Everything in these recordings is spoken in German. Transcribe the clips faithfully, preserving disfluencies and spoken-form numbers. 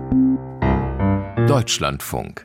Deutschlandfunk.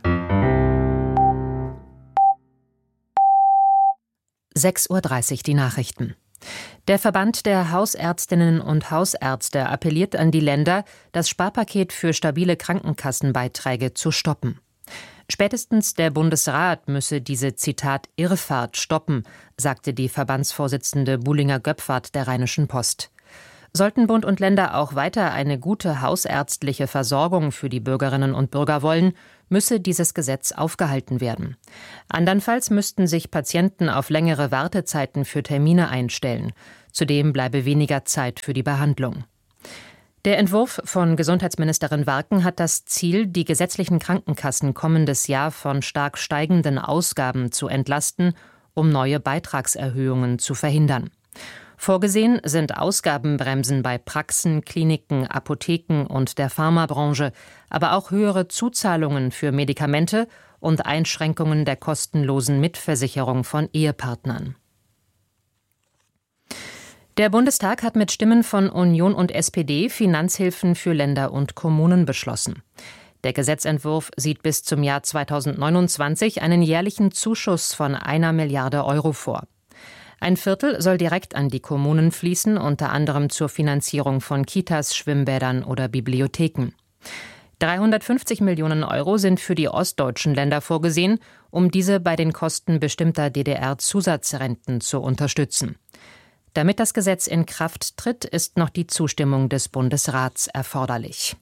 sechs Uhr dreißig die Nachrichten. Der Verband der Hausärztinnen und Hausärzte appelliert an die Länder, das Sparpaket für stabile Krankenkassenbeiträge zu stoppen. Spätestens der Bundesrat müsse diese, Zitat, Irrfahrt stoppen, sagte die Verbandsvorsitzende Bullinger-Göpfert der Rheinischen Post. Sollten Bund und Länder auch weiter eine gute hausärztliche Versorgung für die Bürgerinnen und Bürger wollen, müsse dieses Gesetz aufgehalten werden. Andernfalls müssten sich Patienten auf längere Wartezeiten für Termine einstellen. Zudem bleibe weniger Zeit für die Behandlung. Der Entwurf von Gesundheitsministerin Warken hat das Ziel, die gesetzlichen Krankenkassen kommendes Jahr von stark steigenden Ausgaben zu entlasten, um neue Beitragserhöhungen zu verhindern. Vorgesehen sind Ausgabenbremsen bei Praxen, Kliniken, Apotheken und der Pharmabranche, aber auch höhere Zuzahlungen für Medikamente und Einschränkungen der kostenlosen Mitversicherung von Ehepartnern. Der Bundestag hat mit Stimmen von Union und S P D Finanzhilfen für Länder und Kommunen beschlossen. Der Gesetzentwurf sieht bis zum Jahr zweitausendneunundzwanzig einen jährlichen Zuschuss von einer Milliarde Euro vor. Ein Viertel soll direkt an die Kommunen fließen, unter anderem zur Finanzierung von Kitas, Schwimmbädern oder Bibliotheken. dreihundertfünfzig Millionen Euro sind für die ostdeutschen Länder vorgesehen, um diese bei den Kosten bestimmter D D R-Zusatzrenten zu unterstützen. Damit das Gesetz in Kraft tritt, ist noch die Zustimmung des Bundesrats erforderlich.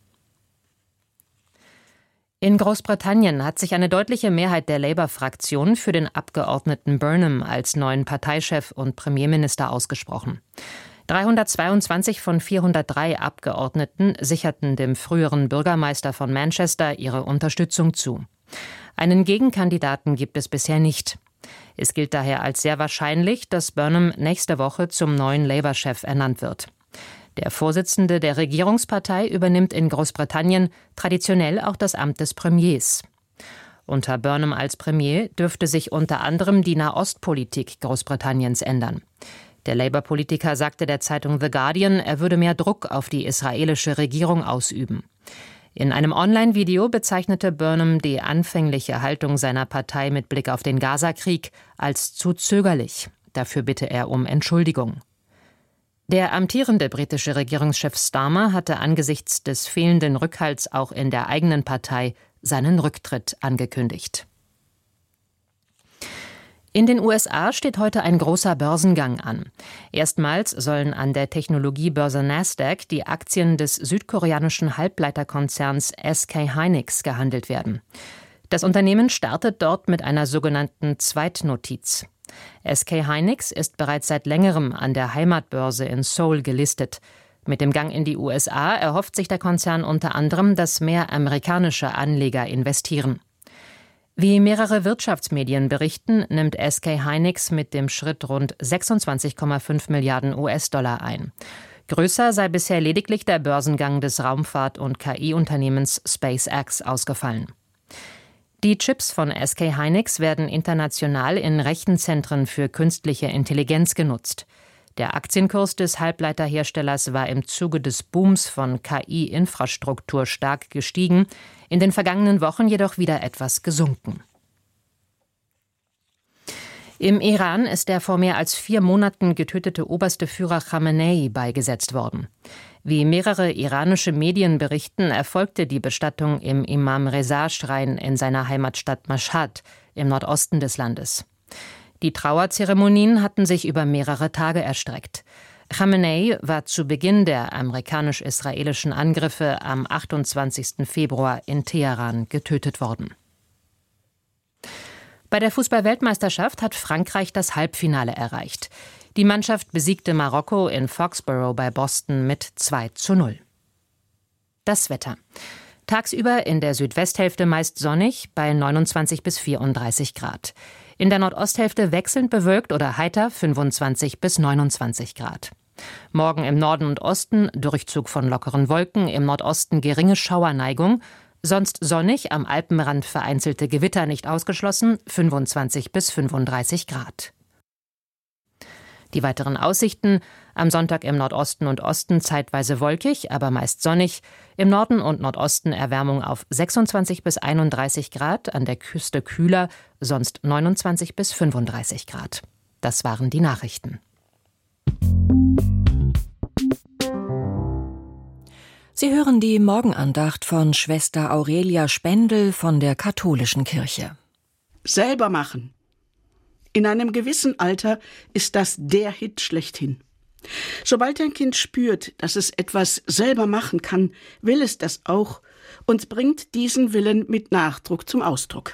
In Großbritannien hat sich eine deutliche Mehrheit der Labour-Fraktion für den Abgeordneten Burnham als neuen Parteichef und Premierminister ausgesprochen. dreihundertzweiundzwanzig von vierhundertdrei Abgeordneten sicherten dem früheren Bürgermeister von Manchester ihre Unterstützung zu. Einen Gegenkandidaten gibt es bisher nicht. Es gilt daher als sehr wahrscheinlich, dass Burnham nächste Woche zum neuen Labour-Chef ernannt wird. Der Vorsitzende der Regierungspartei übernimmt in Großbritannien traditionell auch das Amt des Premiers. Unter Burnham als Premier dürfte sich unter anderem die Nahostpolitik Großbritanniens ändern. Der Labour-Politiker sagte der Zeitung The Guardian, er würde mehr Druck auf die israelische Regierung ausüben. In einem Online-Video bezeichnete Burnham die anfängliche Haltung seiner Partei mit Blick auf den Gazakrieg als zu zögerlich. Dafür bitte er um Entschuldigung. Der amtierende britische Regierungschef Starmer hatte angesichts des fehlenden Rückhalts auch in der eigenen Partei seinen Rücktritt angekündigt. In den U S A steht heute ein großer Börsengang an. Erstmals sollen an der Technologiebörse Nasdaq die Aktien des südkoreanischen Halbleiterkonzerns S K Hynix gehandelt werden. Das Unternehmen startet dort mit einer sogenannten Zweitnotiz. S K Hynix ist bereits seit längerem an der Heimatbörse in Seoul gelistet. Mit dem Gang in die U S A erhofft sich der Konzern unter anderem, dass mehr amerikanische Anleger investieren. Wie mehrere Wirtschaftsmedien berichten, nimmt S K Hynix mit dem Schritt rund sechsundzwanzig Komma fünf Milliarden U S-Dollar ein. Größer sei bisher lediglich der Börsengang des Raumfahrt- und K I-Unternehmens SpaceX ausgefallen. Die Chips von S K Hynix werden international in Rechenzentren für künstliche Intelligenz genutzt. Der Aktienkurs des Halbleiterherstellers war im Zuge des Booms von K I-Infrastruktur stark gestiegen, in den vergangenen Wochen jedoch wieder etwas gesunken. Im Iran ist der vor mehr als vier Monaten getötete oberste Führer Khamenei beigesetzt worden. Wie mehrere iranische Medien berichten, erfolgte die Bestattung im Imam-Reza-Schrein in seiner Heimatstadt Mashhad im Nordosten des Landes. Die Trauerzeremonien hatten sich über mehrere Tage erstreckt. Khamenei war zu Beginn der amerikanisch-israelischen Angriffe am achtundzwanzigsten Februar in Teheran getötet worden. Bei der Fußball-Weltmeisterschaft hat Frankreich das Halbfinale erreicht. Die Mannschaft besiegte Marokko in Foxborough bei Boston mit zwei zu null. Das Wetter. Tagsüber in der Südwesthälfte meist sonnig bei neunundzwanzig bis vierunddreißig Grad. In der Nordosthälfte wechselnd bewölkt oder heiter fünfundzwanzig bis neunundzwanzig Grad. Morgen im Norden und Osten Durchzug von lockeren Wolken, im Nordosten geringe Schauerneigung. Sonst sonnig, am Alpenrand vereinzelte Gewitter nicht ausgeschlossen, fünfundzwanzig bis fünfunddreißig Grad. Die weiteren Aussichten: am Sonntag im Nordosten und Osten zeitweise wolkig, aber meist sonnig, Im Norden und Nordosten Erwärmung auf sechsundzwanzig bis einunddreißig Grad, an der Küste kühler, sonst neunundzwanzig bis fünfunddreißig Grad. Das waren die Nachrichten. Sie hören die Morgenandacht von Schwester Aurelia Spendel von der Katholischen Kirche. Selber machen. In einem gewissen Alter ist das der Hit schlechthin. Sobald ein Kind spürt, dass es etwas selber machen kann, will es das auch und bringt diesen Willen mit Nachdruck zum Ausdruck.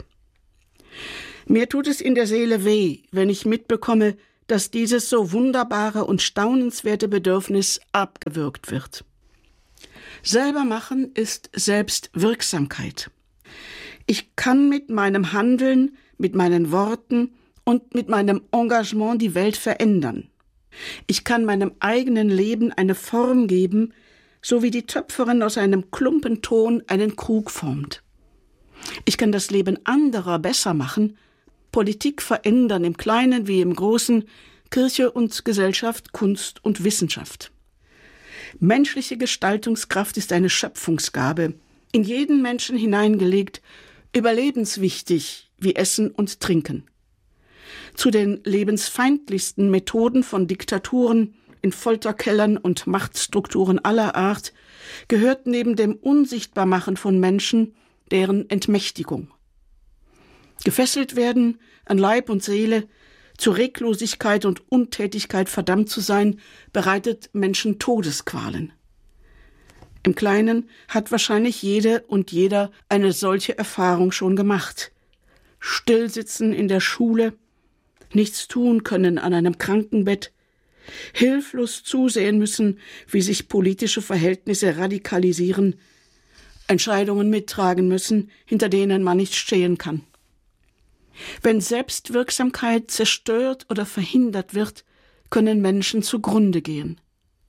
Mir tut es in der Seele weh, wenn ich mitbekomme, dass dieses so wunderbare und staunenswerte Bedürfnis abgewürgt wird. Selber machen ist Selbstwirksamkeit. Ich kann mit meinem Handeln, mit meinen Worten und mit meinem Engagement die Welt verändern. Ich kann meinem eigenen Leben eine Form geben, so wie die Töpferin aus einem Klumpen Ton einen Krug formt. Ich kann das Leben anderer besser machen, Politik verändern im Kleinen wie im Großen, Kirche und Gesellschaft, Kunst und Wissenschaft. Menschliche Gestaltungskraft ist eine Schöpfungsgabe, in jeden Menschen hineingelegt, überlebenswichtig wie Essen und Trinken. Zu den lebensfeindlichsten Methoden von Diktaturen in Folterkellern und Machtstrukturen aller Art gehört neben dem Unsichtbarmachen von Menschen deren Entmächtigung. Gefesselt werden an Leib und Seele, zur Reglosigkeit und Untätigkeit verdammt zu sein, bereitet Menschen Todesqualen. Im Kleinen hat wahrscheinlich jede und jeder eine solche Erfahrung schon gemacht. Stillsitzen in der Schule, nichts tun können an einem Krankenbett, hilflos zusehen müssen, wie sich politische Verhältnisse radikalisieren, Entscheidungen mittragen müssen, hinter denen man nicht stehen kann. Wenn Selbstwirksamkeit zerstört oder verhindert wird, können Menschen zugrunde gehen.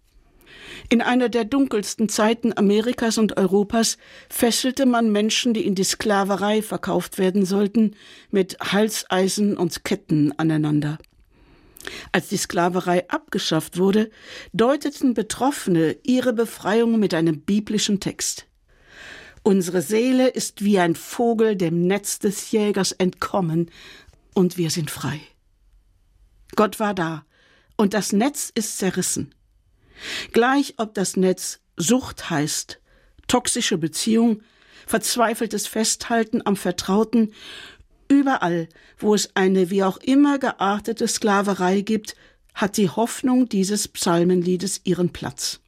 In einer der dunkelsten Zeiten Amerikas und Europas fesselte man Menschen, die in die Sklaverei verkauft werden sollten, mit Halseisen und Ketten aneinander. Als die Sklaverei abgeschafft wurde, deuteten Betroffene ihre Befreiung mit einem biblischen Text. Unsere Seele ist wie ein Vogel dem Netz des Jägers entkommen, und wir sind frei. Gott war da, und das Netz ist zerrissen. Gleich ob das Netz Sucht heißt, toxische Beziehung, verzweifeltes Festhalten am Vertrauten, überall, wo es eine wie auch immer geartete Sklaverei gibt, hat die Hoffnung dieses Psalmenliedes ihren Platz.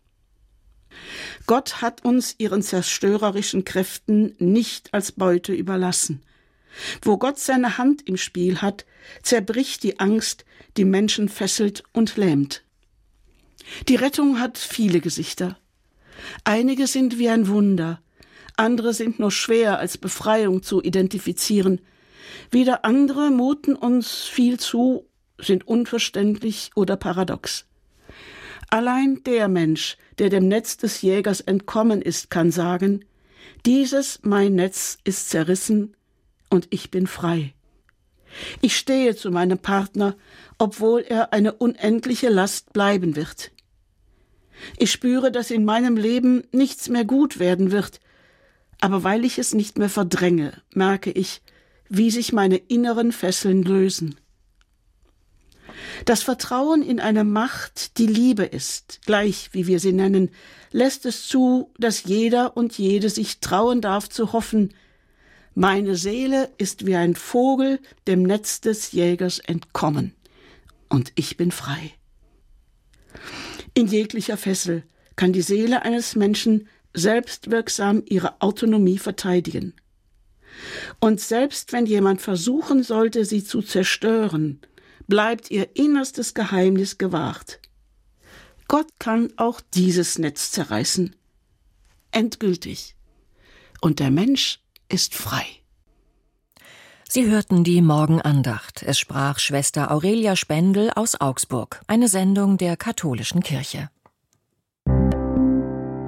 Gott hat uns ihren zerstörerischen Kräften nicht als Beute überlassen. Wo Gott seine Hand im Spiel hat, zerbricht die Angst, die Menschen fesselt und lähmt. Die Rettung hat viele Gesichter. Einige sind wie ein Wunder, andere sind nur schwer als Befreiung zu identifizieren. Wieder andere muten uns viel zu, sind unverständlich oder paradox. Allein der Mensch, der dem Netz des Jägers entkommen ist, kann sagen: Dieses mein Netz ist zerrissen und ich bin frei. Ich stehe zu meinem Partner, obwohl er eine unendliche Last bleiben wird. Ich spüre, dass in meinem Leben nichts mehr gut werden wird, aber weil ich es nicht mehr verdränge, merke ich, wie sich meine inneren Fesseln lösen. Das Vertrauen in eine Macht, die Liebe ist, gleich wie wir sie nennen, lässt es zu, dass jeder und jede sich trauen darf zu hoffen: Meine Seele ist wie ein Vogel dem Netz des Jägers entkommen, und ich bin frei. In jeglicher Fessel kann die Seele eines Menschen selbstwirksam ihre Autonomie verteidigen. Und selbst wenn jemand versuchen sollte, sie zu zerstören, bleibt ihr innerstes Geheimnis gewahrt. Gott kann auch dieses Netz zerreißen. Endgültig. Und der Mensch ist frei. Sie hörten die Morgenandacht. Es sprach Schwester Aurelia Spendel aus Augsburg, eine Sendung der Katholischen Kirche.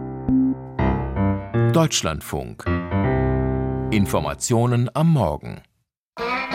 Deutschlandfunk. Informationen am Morgen.